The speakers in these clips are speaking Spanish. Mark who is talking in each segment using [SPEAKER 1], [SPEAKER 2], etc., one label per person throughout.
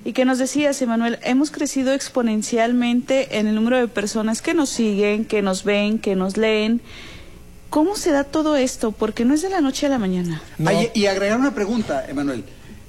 [SPEAKER 1] y que nos decías, Emanuel, hemos crecido exponencialmente en el número de personas que nos siguen, que nos ven, que nos leen. ¿Cómo se da todo esto? Porque no es de la noche a la mañana.
[SPEAKER 2] No. Y agregar una pregunta, Emanuel.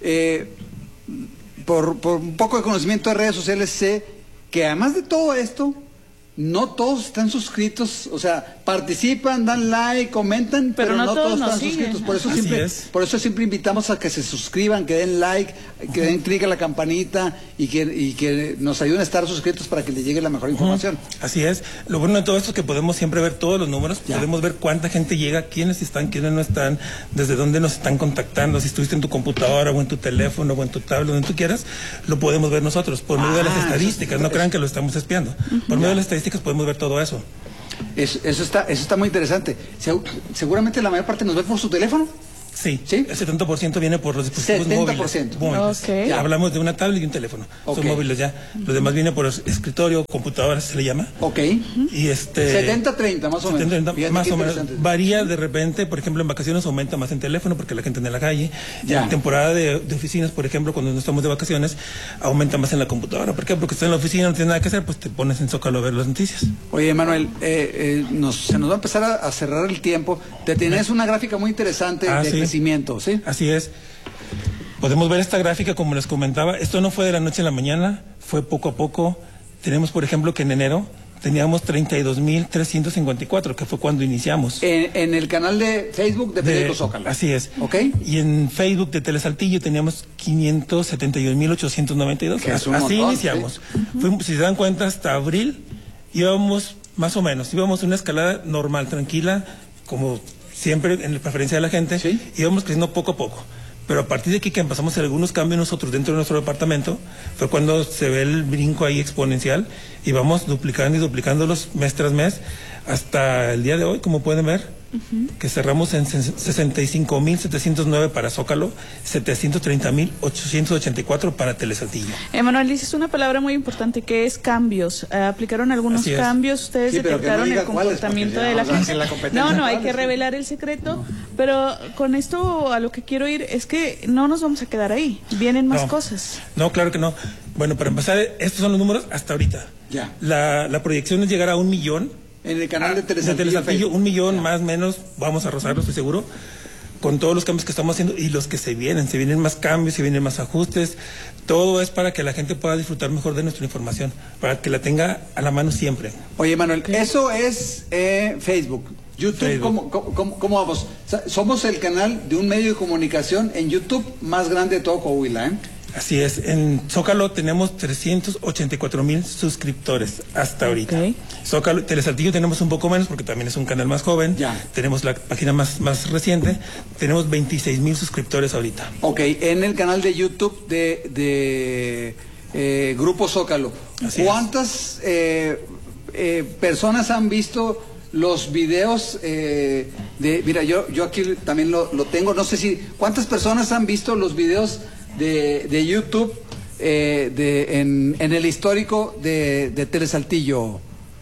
[SPEAKER 2] Por un poco de conocimiento de redes sociales sé que además de todo esto, no todos están suscritos, o sea, participan, dan like, comentan, pero no todos están suscritos. Por eso siempre invitamos a que se suscriban, que den like, que den clic a la campanita y que nos ayuden a estar suscritos para que les llegue la mejor información.
[SPEAKER 3] Así es. Lo bueno de todo esto es que podemos siempre ver todos los números, podemos ver cuánta gente llega, quiénes están, quiénes no están, desde dónde nos están contactando, si estuviste en tu computadora o en tu teléfono o en tu tablet, donde tú quieras, lo podemos ver nosotros, por medio de las estadísticas, no crean que lo estamos espiando. Por medio de las estadísticas podemos ver todo eso.
[SPEAKER 2] Eso está muy interesante. Seguramente la mayor parte nos ve por su teléfono.
[SPEAKER 3] Sí, el 70% viene por los dispositivos móviles.
[SPEAKER 1] Okay.
[SPEAKER 3] Hablamos de una tablet y un teléfono. Son móviles ya. Lo demás viene por escritorio, computadora, se le llama. Y
[SPEAKER 2] 70-30 más o menos.
[SPEAKER 3] 70-30 más o menos. Varía de repente, por ejemplo, en vacaciones aumenta más en teléfono porque la gente anda en la calle. En temporada de oficinas, por ejemplo, cuando no estamos de vacaciones, aumenta más en la computadora. ¿Por qué? Porque estás en la oficina, no tienes nada que hacer, pues te pones en Zócalo a ver las noticias.
[SPEAKER 2] Oye, Manuel, se nos va a empezar a cerrar el tiempo. Te tienes una gráfica muy interesante de crecimiento, ¿sí?
[SPEAKER 3] Así es. Podemos ver esta gráfica, como les comentaba. Esto no fue de la noche a la mañana, fue poco a poco. Tenemos, por ejemplo, que en enero teníamos 32,354, que fue cuando iniciamos.
[SPEAKER 2] En el canal de Facebook de Periódico Zócalo.
[SPEAKER 3] Así es. Y en Facebook de Telesaltillo teníamos 571,892. Así iniciamos. Si se dan cuenta, hasta abril íbamos más o menos, íbamos una escalada normal, tranquila, como siempre en la preferencia de la gente, íbamos creciendo poco a poco. Pero a partir de aquí que empezamos a hacer algunos cambios nosotros dentro de nuestro departamento, fue cuando se ve el brinco ahí exponencial y vamos duplicando y duplicándolos mes tras mes hasta el día de hoy, como pueden ver, que cerramos en 65,709 para Zócalo, 730,884 para Telesaltillo.
[SPEAKER 1] Emanuel, dices una palabra muy importante que es cambios. ¿Aplicaron algunos cambios? ¿Ustedes detectaron el comportamiento de la gente? No, hay que revelar el secreto, pero con esto a lo que quiero ir es que no nos vamos a quedar ahí, vienen más cosas.
[SPEAKER 3] No, claro que no. Bueno, para empezar, estos son los números hasta ahorita. La proyección es llegar a 1 millón.
[SPEAKER 2] En el canal de Telesaltillo,
[SPEAKER 3] 1 millón más o menos, vamos a rozarlo, estoy seguro, con todos los cambios que estamos haciendo y los que se vienen más cambios, se vienen más ajustes. Todo es para que la gente pueda disfrutar mejor de nuestra información, para que la tenga a la mano siempre.
[SPEAKER 2] Oye, Manuel, eso es Facebook. YouTube, ¿cómo vamos? O sea, somos el canal de un medio de comunicación en YouTube más grande de todo Coahuila, ¿eh?
[SPEAKER 3] Así es, en Zócalo tenemos 384,000 suscriptores hasta ahorita. Zócalo, Telesaltillo tenemos un poco menos porque también es un canal más joven. Tenemos la página más reciente, tenemos 26,000 suscriptores ahorita.
[SPEAKER 2] En el canal de YouTube de Grupo Zócalo, ¿cuántas personas han visto los videos mira, yo aquí también lo tengo, no sé si, ¿cuántas personas han visto los videos de YouTube en el histórico de Telesaltillo?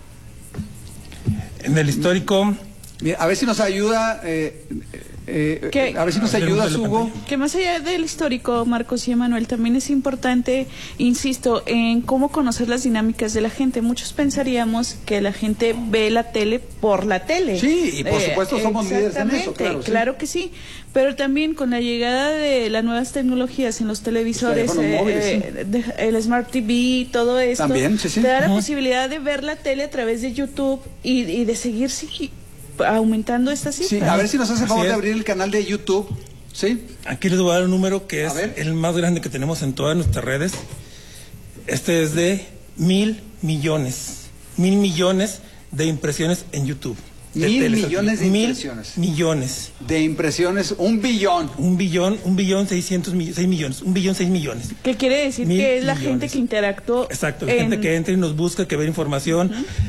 [SPEAKER 3] En el histórico,
[SPEAKER 2] a ver si nos ayuda a ver si nos ayudas, Hugo.
[SPEAKER 1] Que más allá del histórico, Marcos y Emanuel, también es importante, insisto, en cómo conocer las dinámicas de la gente. Muchos pensaríamos que la gente ve la tele por la tele.
[SPEAKER 2] Sí, y por supuesto somos líderes en eso,
[SPEAKER 1] claro que sí. Pero también con la llegada de las nuevas tecnologías en los televisores, el Smart TV, todo esto,
[SPEAKER 2] también,
[SPEAKER 1] te da la posibilidad de ver la tele a través de YouTube y de seguir aumentando esta cifra.
[SPEAKER 2] A ver si nos hace favor de abrir el canal de YouTube.
[SPEAKER 3] Aquí les voy a dar un número que es el más grande que tenemos en todas nuestras redes. Este es de 1,000 millones. 1,000 millones de impresiones en YouTube.
[SPEAKER 2] 1,000 millones de impresiones.
[SPEAKER 3] 1,000 millones.
[SPEAKER 2] De impresiones, 1 billón.
[SPEAKER 3] 1,6 millones. 1,6 millones.
[SPEAKER 1] ¿Qué quiere decir? Que es la gente que interactuó.
[SPEAKER 3] Exacto, la gente que entra y nos busca, que ve información.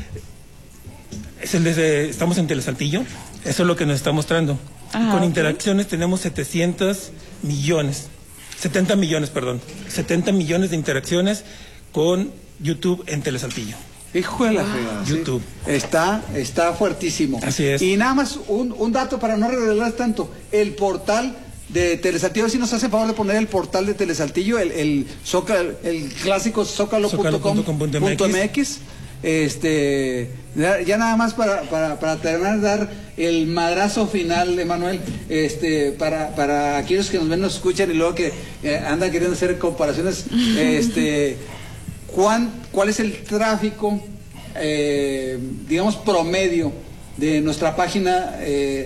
[SPEAKER 3] Estamos en Telesaltillo, eso es lo que nos está mostrando. Con interacciones tenemos 70 millones de interacciones con YouTube en Telesaltillo.
[SPEAKER 2] Hijo de la fregada.
[SPEAKER 3] YouTube.
[SPEAKER 2] Está fuertísimo.
[SPEAKER 3] Así es.
[SPEAKER 2] Y nada más un dato para no revelar tanto. El portal de Telesaltillo, si nos hace favor de poner el portal de Telesaltillo, el clásico zócalo.com.mx. Ya nada más para terminar, dar el madrazo final, Emanuel, para aquellos que nos ven, nos escuchan y luego que andan queriendo hacer comparaciones, ¿cuál es el tráfico, digamos, promedio de nuestra página,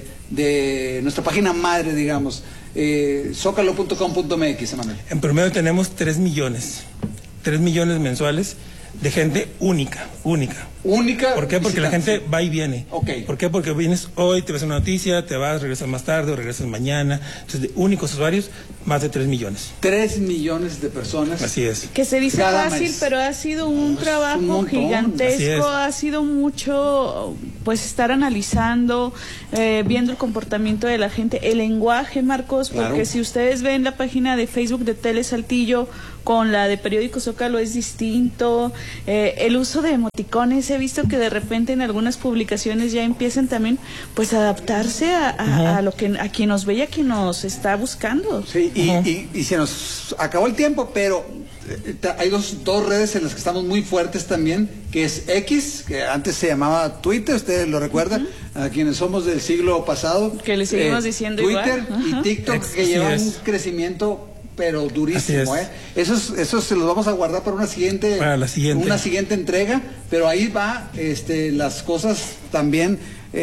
[SPEAKER 2] madre, digamos, zócalo.com.mx, Emanuel?
[SPEAKER 3] En promedio tenemos 3 millones mensuales de gente única. ¿Por qué? Porque la gente va y viene.
[SPEAKER 2] Okay.
[SPEAKER 3] ¿Por qué? Porque vienes hoy, te ves una noticia, te vas, regresas más tarde o regresas mañana. Entonces, de únicos usuarios, más de 3 millones.
[SPEAKER 2] 3 millones de personas.
[SPEAKER 3] Así es.
[SPEAKER 1] Que se dice fácil, pero ha sido un trabajo gigantesco. Ha sido mucho, pues, estar analizando, viendo el comportamiento de la gente, el lenguaje, Marcos, porque si ustedes ven la página de Facebook de Telesaltillo con la de Periódico Zócalo es distinto. El uso de emoticones, he visto que de repente en algunas publicaciones ya empiezan también, pues, a adaptarse a lo que, a quien nos ve y a quien nos está buscando.
[SPEAKER 2] Sí, y se nos acabó el tiempo, pero hay dos redes en las que estamos muy fuertes también, que es X, que antes se llamaba Twitter, ustedes lo recuerdan, a quienes somos del siglo pasado.
[SPEAKER 1] Que le seguimos diciendo
[SPEAKER 2] Twitter
[SPEAKER 1] igual.
[SPEAKER 2] Y TikTok, que llevan un crecimiento pero durísimo, Eso se los vamos a guardar para una siguiente entrega, pero ahí va las cosas también.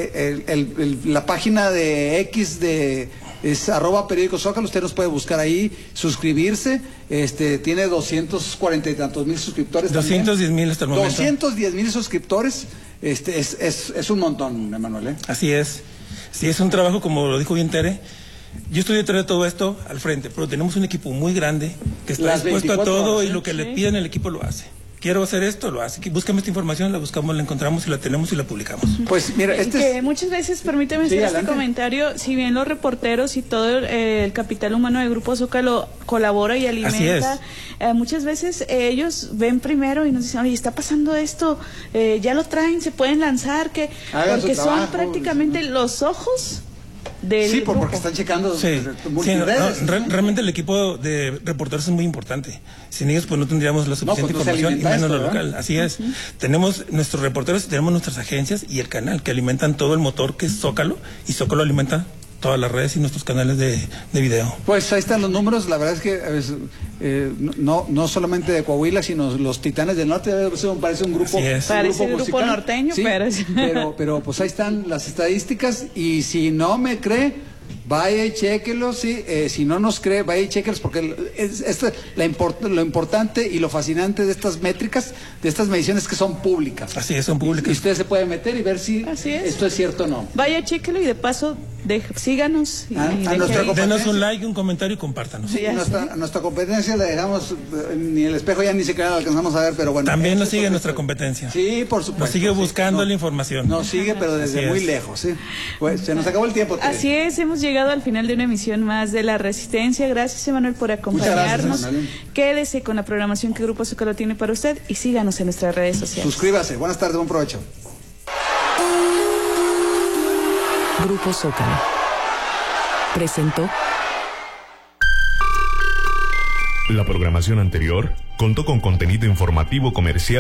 [SPEAKER 2] La página de X es @periódico Zócalo, usted nos puede buscar ahí, suscribirse, tiene 240 y tantos mil suscriptores.
[SPEAKER 3] 210,000 hasta el momento.
[SPEAKER 2] 210,000 suscriptores, es un montón, Emanuel,
[SPEAKER 3] Así es. Sí, es un trabajo, como lo dijo bien Tere. Yo estoy detrás de todo esto al frente, pero tenemos un equipo muy grande que está dispuesto a todo y lo que le piden el equipo lo hace. Quiero hacer esto, lo hace. Búscame esta información, la buscamos, la encontramos y la tenemos y la publicamos.
[SPEAKER 2] Pues mira,
[SPEAKER 1] que muchas veces, permíteme hacer este comentario, si bien los reporteros y todo el capital humano del Grupo Zócalo colabora y alimenta, muchas veces ellos ven primero y nos dicen, oye, está pasando esto, ya lo traen, se pueden lanzar, porque son prácticamente los ojos del grupo.
[SPEAKER 2] Porque están checando
[SPEAKER 3] realmente el equipo de reporteros es muy importante. Sin ellos pues no tendríamos la suficiente información y menos lo local. Así es. Tenemos nuestros reporteros, tenemos nuestras agencias y el canal que alimentan todo el motor que es Zócalo, y Zócalo alimenta todas las redes y nuestros canales de video.
[SPEAKER 2] Pues ahí están los números. La verdad es que no solamente de Coahuila, sino los Titanes del Norte, parece un grupo.
[SPEAKER 1] Parece un grupo norteño,
[SPEAKER 2] pero pues ahí están las estadísticas, y si no me cree, vaya y chéquelos, si no nos cree, vaya y chéquelos, porque lo importante y lo fascinante de estas métricas, de estas mediciones, que son públicas.
[SPEAKER 3] Así es, son públicas.
[SPEAKER 2] Y usted se puede meter y ver si esto es cierto o no.
[SPEAKER 1] Vaya, chéquelo y de paso síganos.
[SPEAKER 3] Denos un like, un comentario y compártanos.
[SPEAKER 2] Sí, nuestra competencia la dejamos, ni el espejo ya ni siquiera la alcanzamos a ver, pero bueno.
[SPEAKER 3] También nos sigue nuestra competencia.
[SPEAKER 2] Sí, por supuesto.
[SPEAKER 3] Nos sigue buscando la información.
[SPEAKER 2] Nos sigue, pero desde muy lejos. Pues se nos acabó el tiempo.
[SPEAKER 1] Así es, hemos llegado al final de una emisión más de La Resistencia. Gracias, Emanuel, por acompañarnos. Gracias, quédese con la programación que Grupo Zócalo tiene para usted y síganos en nuestras redes sociales.
[SPEAKER 2] Suscríbase. Buenas tardes, buen provecho.
[SPEAKER 4] Grupo Zócalo presentó.
[SPEAKER 5] La programación anterior contó con contenido informativo comercial